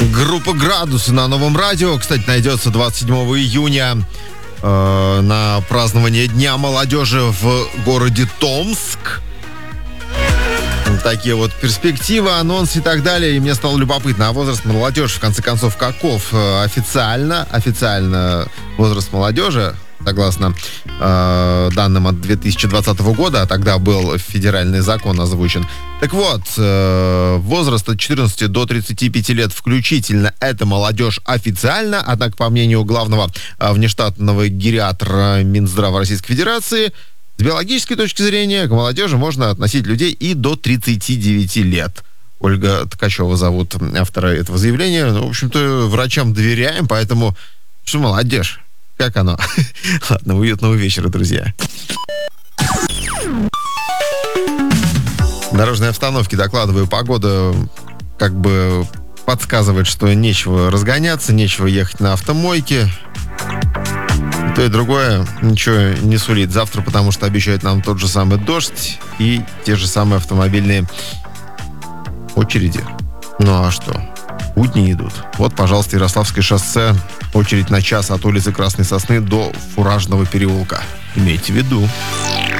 Группа «Градусы» на Новом радио, кстати, найдется 27 июня на празднование Дня молодежи в городе Томск. Такие вот перспективы, анонсы и так далее. И мне стало любопытно, а возраст молодежи, в конце концов, каков? Официально возраст молодежи, согласно данным от 2020 года, а тогда был федеральный закон озвучен. Так вот, возраст от 14 до 35 лет включительно — это молодежь официально, однако, по мнению главного внештатного гериатра Минздрава Российской Федерации, с биологической точки зрения к молодежи можно относить людей и до 39 лет. Ольга Ткачева зовут автора этого заявления. Ну, в общем-то, врачам доверяем, поэтому что молодежь? Как оно? Ладно, уютного вечера, друзья. Дорожной обстановки докладываю. Погода как бы подсказывает, что нечего разгоняться, нечего ехать на автомойке. То и другое ничего не сулит. Завтра, потому что обещают нам тот же самый дождь и те же самые автомобильные очереди. Ну а что? Будни идут. Вот, пожалуйста, Ярославское шоссе. Очередь на час от улицы Красной Сосны до Фуражного переулка. Имейте в виду.